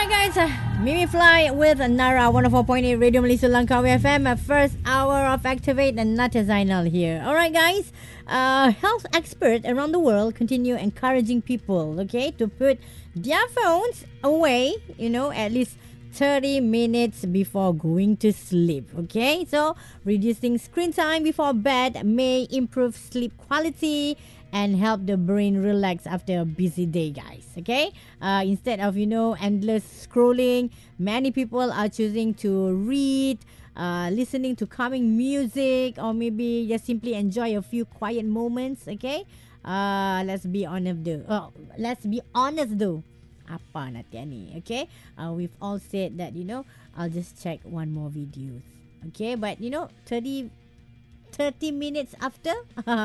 Guys, Mimi Fly with Nara 104.8 Radio Malaysia Langkawi FM. First hour of Activate and Natia Zainal here. Alright guys, health experts around the world continue encouraging people, okay, to put their phones away, at least 30 minutes before going to sleep. Okay, so reducing screen time before bed may improve sleep quality and help the brain relax after a busy day, guys. Okay, instead of endless scrolling, many people are choosing to read, listening to calming music, or maybe just simply enjoy a few quiet moments. Okay, let's be honest though. Apa Natia ni? Okay, we've all said that I'll just check one more videos. Okay, but 30 minutes after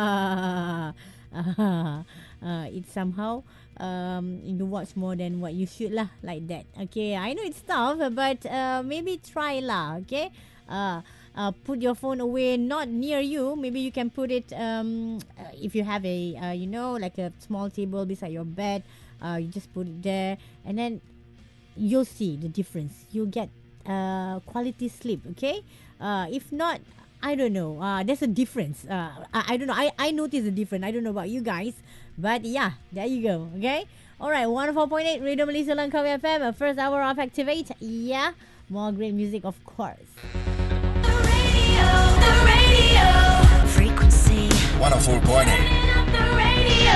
it's somehow you watch more than what you should lah, like that. Okay, I know it's tough, but maybe try lah. Okay, put your phone away, not near you. Maybe you can put it if you have a like a small table beside your bed. You just put it there, and then you'll see the difference. You'll get quality sleep. Okay, if not, I don't know. There's a difference. I don't know. I notice a difference. I don't know about you guys, but yeah, there you go. Okay. All right. 104.8 Radio Malaysia Langkawi FM. First hour of Activate. Yeah. More great music, of course. The radio. Frequency 104.8. the radio.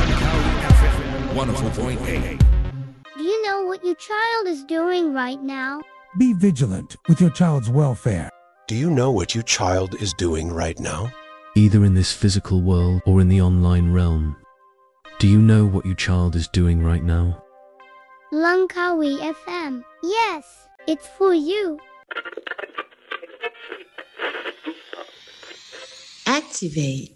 104.8. Do you know what your child is doing right now? Be vigilant with your child's welfare. Do you know what your child is doing right now? Either in this physical world or in the online realm. Do you know what your child is doing right now? Langkawi FM. Yes, it's for you. Activate.